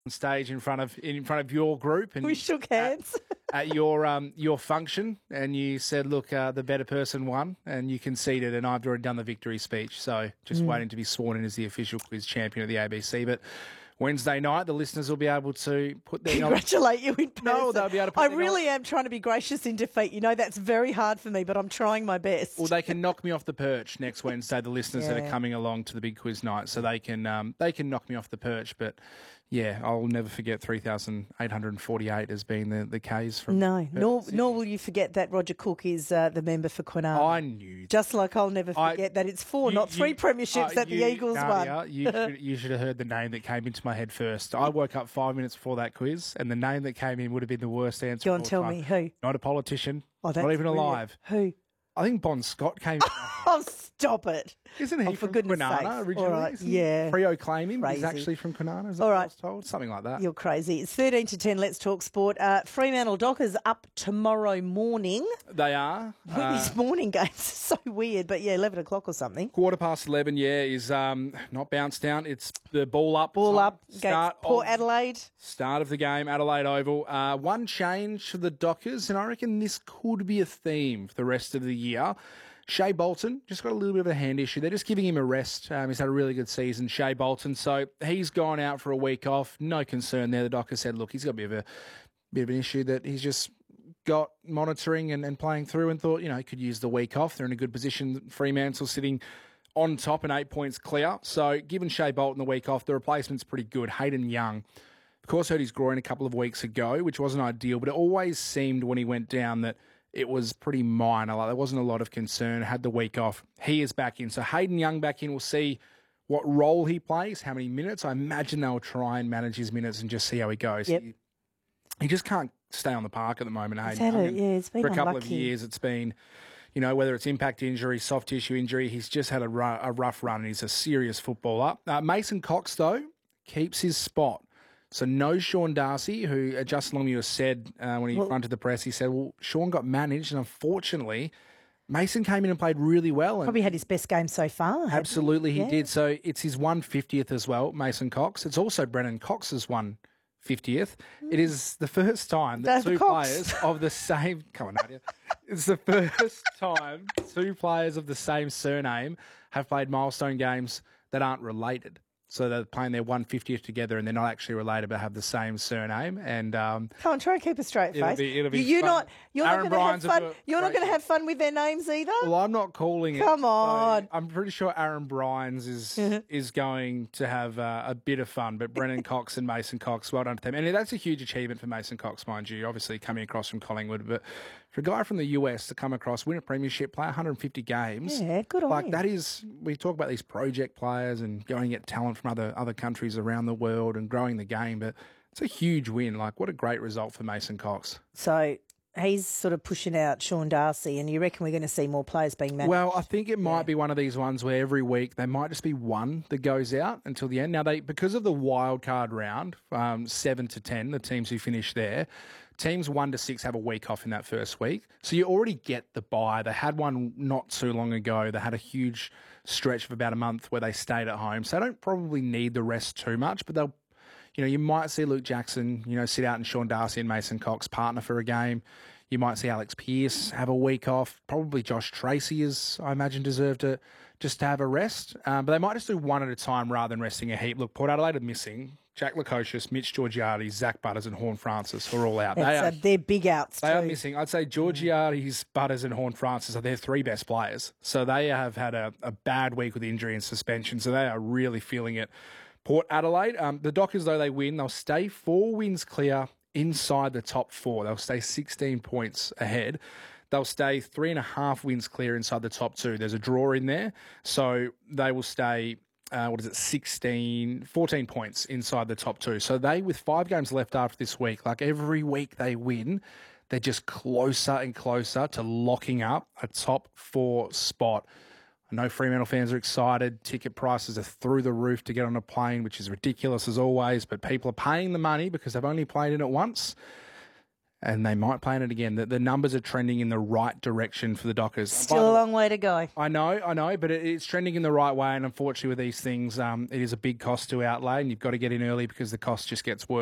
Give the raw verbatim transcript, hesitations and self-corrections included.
stage in front of in front of your group, and We shook hands. At, at your um your function, and you said, "Look, uh, the better person won," and you conceded, and I've already done the victory speech, so just mm. waiting to be sworn in as the official quiz champion of the A B C. But Wednesday night, the listeners will be able to put their congratulate you in person. No, they'll be able to. Put I really am trying to be gracious in defeat. You know that's very hard for me, but I'm trying my best. Well, they can knock me off the perch next Wednesday. The listeners yeah. that are coming along to the big quiz night, so they can um, they can knock me off the perch. But yeah, I'll never forget three thousand eight hundred forty-eight as being the the K's from. No, nor nor will you forget that Roger Cook is uh, the member for Kwinana. I knew. Just like I'll never forget I, that it's four, you, not three you, premierships uh, that you, the Eagles Nadia, won. You should, you should have heard the name that came into my head first. I woke up five minutes before that quiz, and the name that came in would have been the worst answer. Go on, tell time. me who. Not a politician. Oh, that's not even brilliant. alive. Who? I think Bon Scott came. Oh, stop it! Isn't he oh, for from goodness Kwinana sakes. originally? All right. Isn't Yeah. Freo claiming crazy. he's actually from Kwinana. Is that All what right. I was told? Something like that. You're crazy. It's thirteen to ten. Let's talk sport. Uh, Fremantle Dockers up tomorrow morning. They are. Uh, These morning games are so weird, but yeah, eleven o'clock or something. Quarter past eleven. Yeah, is um not bounce down. It's the ball up. Ball time. up. Start Against Port of, Adelaide. Start of the game. Adelaide Oval. Uh, one change for the Dockers, and I reckon this could be a theme for the rest of the year. Shea Bolton just got a little bit of a hand issue. They're just giving him a rest. Um, he's had a really good season, Shea Bolton. So he's gone out for a week off. No concern there. The doctor said, look, he's got a bit of a bit of an issue that he's just got monitoring and, and playing through, and thought, you know, he could use the week off. They're in a good position. Fremantle sitting on top and eight points clear. So given Shea Bolton the week off, the replacement's pretty good. Hayden Young, of course, hurt his groin a couple of weeks ago, which wasn't ideal, but it always seemed when he went down that it was pretty minor. Like, there wasn't a lot of concern. Had the week off. He is back in. So Hayden Young back in. We'll see what role he plays, how many minutes. I imagine they'll try and manage his minutes and just see how he goes. Yep. He, he just can't stay on the park at the moment, Hayden Young. Young. Yeah, it's been For a couple unlucky. of years, it's been, you know, whether it's impact injury, soft tissue injury, he's just had a, ru- a rough run, and he's a serious footballer. Uh, Mason Cox, though, keeps his spot. So no Sean Darcy, who uh, Justin Longmuir said uh, when he well, fronted the press, he said, well, Sean got managed, and unfortunately, Mason came in and played really well. And probably had his best game so far. Absolutely, he yeah. did. So it's his one hundred fiftieth as well, Mason Cox. It's also Brennan Cox's one hundred fiftieth. Mm. It is the first time that David two Cox. players of the same... Come on, Nadia. It's the first time two players of the same surname have played milestone games that aren't related. So they're playing their one hundred fiftieth together, and they're not actually related, but have the same surname. And um, come on, try and keep a straight face. It'll be, it'll be you're fun. not. You're Aaron not going to have fun. a You're not going to have fun with their names either. Well, I'm not calling it. Come on. So I'm pretty sure Aaron Bryans is is going to have uh, a bit of fun. But Brennan Cox and Mason Cox, well done to them. And that's a huge achievement for Mason Cox, mind you. Obviously coming across from Collingwood, but for a guy from the U S to come across, win a premiership, play one hundred fifty games, yeah, good on like him. that is. We talk about these project players and going to get talent from other other countries around the world and growing the game, but it's a huge win. Like, what a great result for Mason Cox. So he's sort of pushing out Sean Darcy, and you reckon we're going to see more players being managed? Well, I think it might yeah. be one of these ones where every week there might just be one that goes out until the end. Now, they because of the wild card round, um, seven to ten, the teams who finish there, teams one to six have a week off in that first week. So you already get the bye. They had one not too long ago. They had a huge stretch of about a month where they stayed at home. So they don't probably need the rest too much, but they'll, you know, you might see Luke Jackson, you know, sit out and Sean Darcy and Mason Cox partner for a game. You might see Alex Pearce have a week off. Probably Josh Tracy is, I imagine, deserved to just to have a rest. Um, but they might just do one at a time rather than resting a heap. Look, Port Adelaide are missing Jack Lukosius, Mitch Georgiades, Zach Butters and Horn Francis, who are all out. They are, are, they're big outs They too. are missing. I'd say Georgiades, Butters and Horn Francis are their three best players. So they have had a, a bad week with injury and suspension. So they are really feeling it. Port Adelaide, um, the Dockers, though they win, they'll stay four wins clear inside the top four. They'll stay sixteen points ahead. They'll stay three and a half wins clear inside the top two. There's a draw in there. So they will stay, uh, what is it, sixteen, fourteen points inside the top two. So they, with five games left after this week, like every week they win, they're just closer and closer to locking up a top four spot. I know Fremantle fans are excited. Ticket prices are through the roof to get on a plane, which is ridiculous as always, but people are paying the money because they've only played in it once. and they might play in it again. The, the numbers are trending in the right direction for the Dockers. Still a long way to go. I know, I know, but it, it's trending in the right way. And unfortunately, with these things, um, it is a big cost to outlay, and you've got to get in early because the cost just gets worse.